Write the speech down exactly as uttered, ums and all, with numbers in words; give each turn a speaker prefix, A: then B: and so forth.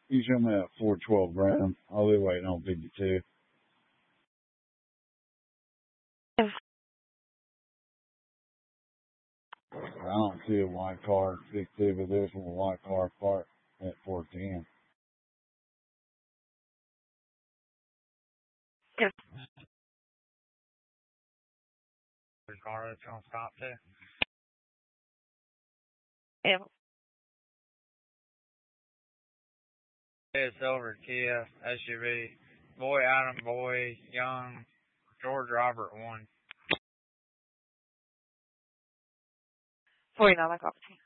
A: You show me that four twelve Ram. I'll be waiting on fifty-two. I don't see a white car fifty-two, but there's one white car parked at four ten.
B: Yep. The car that's gonna stop too. Yep. It's over Kia S U V. Boy Adam Boy Young George Robert one. Forty nine, I got